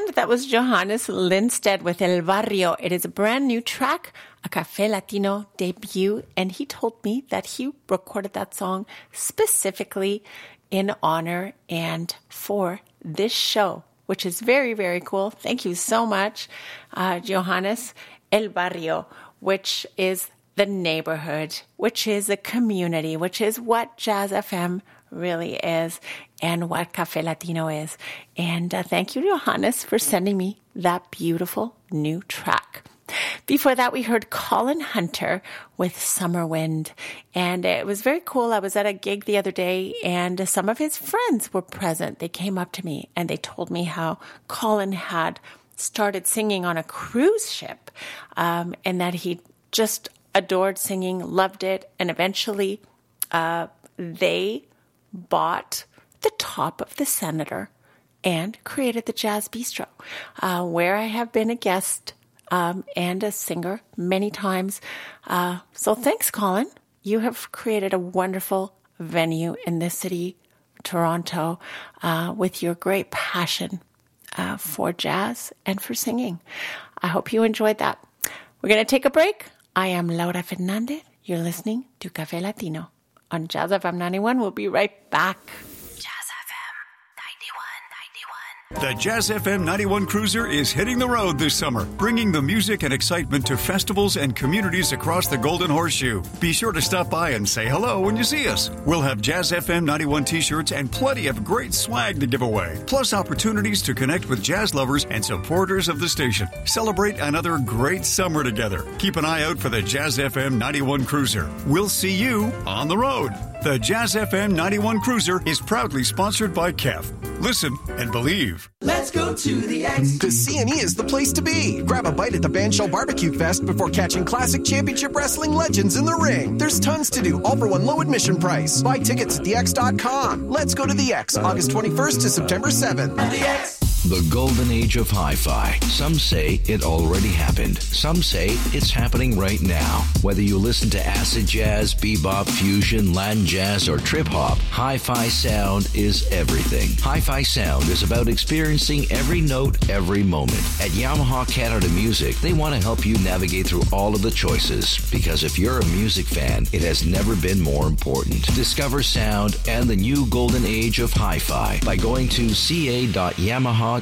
that was Johannes Lindstedt with El Barrio. It is a brand new track, a Café Latino debut, and he told me that he recorded that song specifically in honor and for this show, which is very, very cool. Thank you so much, Johannes. El Barrio, which is the neighborhood, which is the community, which is what Jazz FM really is and what Café Latino is. And thank you, Johannes, for sending me that beautiful new track. Before that, we heard Colin Hunter with Summer Wind. And it was very cool. I was at a gig the other day and some of his friends were present. They came up to me and they told me how Colin had started singing on a cruise ship and that he just adored singing, loved it. And eventually they bought the top of the Senator and created the Jazz Bistro, where I have been a guest and a singer many times. So thanks, Colin. You have created a wonderful venue in this city, Toronto, with your great passion for jazz and for singing. I hope you enjoyed that. We're going to take a break. I am Laura Fernandez. You're listening to Café Latino on Jazz FM 91. We'll be right back. The Jazz FM 91 Cruiser is hitting the road this summer, bringing the music and excitement to festivals and communities across the Golden Horseshoe. Be sure to stop by and say hello when you see us. We'll have Jazz FM 91 t-shirts and plenty of great swag to give away, plus opportunities to connect with jazz lovers and supporters of the station. Celebrate another great summer together. Keep an eye out for the Jazz FM 91 Cruiser. We'll see you on the road. The Jazz FM 91 Cruiser is proudly sponsored by KEF. Listen and believe. Let's go to the X. The CNE is the place to be. Grab a bite at the Bandshell Barbecue Fest before catching classic championship wrestling legends in the ring. There's tons to do, all for one low admission price. Buy tickets at thex.com. Let's go to the X, August 21st to September 7th. The X. The golden age of hi-fi. Some say it already happened. Some say it's happening right now. Whether you listen to acid jazz, bebop, fusion, Latin jazz, or trip-hop, hi-fi sound is everything. Hi-fi sound is about experiencing every note, every moment. At Yamaha Canada Music, they want to help you navigate through all of the choices. Because if you're a music fan, it has never been more important. Discover sound and the new golden age of hi-fi by going to ca.yamaha.com.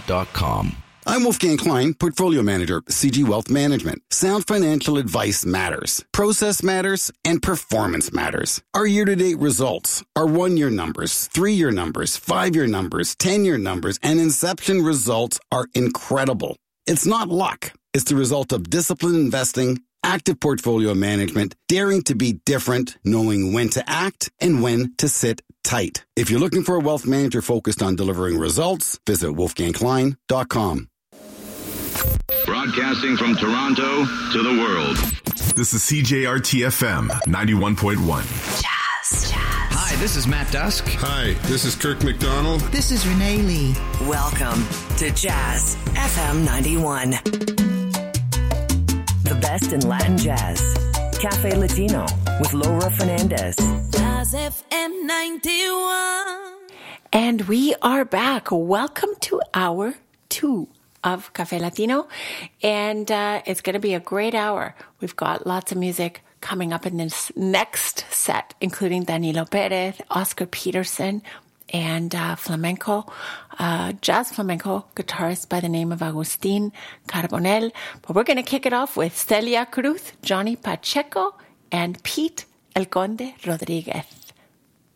I'm Wolfgang Klein, Portfolio Manager, CG Wealth Management. Sound financial advice matters. Process matters, and performance matters. Our year-to-date results, our 1-year numbers, 3-year numbers, 5-year numbers, 10-year numbers, and inception results are incredible. It's not luck. It's the result of disciplined investing, active portfolio management, daring to be different, knowing when to act and when to sit tight. If you're looking for a wealth manager focused on delivering results, visit wolfgangklein.com. Broadcasting from Toronto to the world. This is CJRT-FM 91.1. Jazz. Hi, this is Matt Dusk. Hi, this is Kirk McDonald. This is Renee Lee. Welcome to Jazz FM 91. The best in Latin jazz. Café Latino with Laura Fernandez. Jazz FM 91. And we are back. Welcome to hour 2 of Café Latino. And it's going to be a great hour. We've got lots of music coming up in this next set, including Danilo Perez, Oscar Peterson, and flamenco, jazz flamenco guitarist by the name of Agustin Carbonell. But we're going to kick it off with Celia Cruz, Johnny Pacheco, and Pete El Conde Rodriguez.